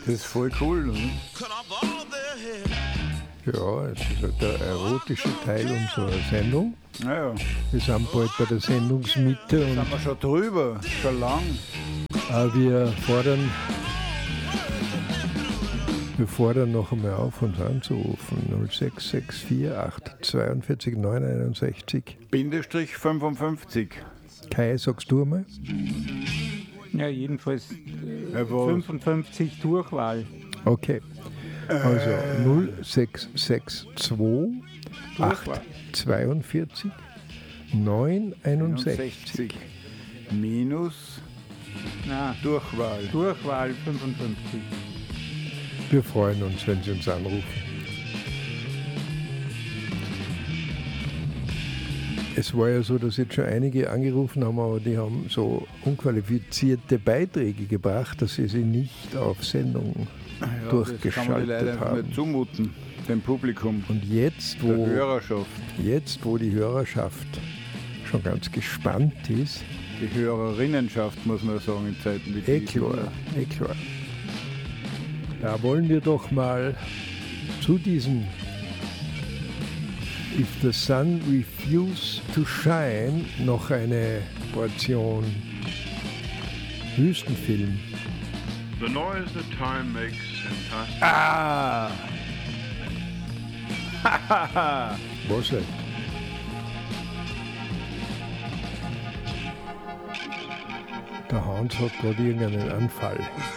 Das ist voll cool, ne? Ja, es ist halt der erotische Teil unserer Sendung. Naja, Wir sind bald bei der Sendungsmitte und sind wir schon drüber, schon lang. wir fordern noch einmal auf, uns anzurufen. 0664 842 961. Bindestrich 55. Kai, sagst du einmal? Ja, jedenfalls Jawohl. 55 Durchwahl. Okay. Also 0662 Durchwahl. 842 961. 60 minus Na, Durchwahl. Durchwahl 55. Wir freuen uns, wenn Sie uns anrufen. Es war ja so, dass jetzt schon einige angerufen haben, aber die haben so unqualifizierte Beiträge gebracht, dass sie nicht auf Sendung Das kann man die durchgeschaltet leider einfach haben. nicht zumuten, dem Publikum, Und jetzt, der wo Hörerschaft. die Hörerschaft schon ganz gespannt ist, Die Hörerinnenschaft, muss man sagen, in Zeiten wie diesen. klar. Da wollen wir doch mal zu diesem If the Sun Refused to Shine noch eine Portion Wüstenfilm. The noise that time makes in past Ah! Was denn? Der Hans hat gerade irgendeinen Anfall.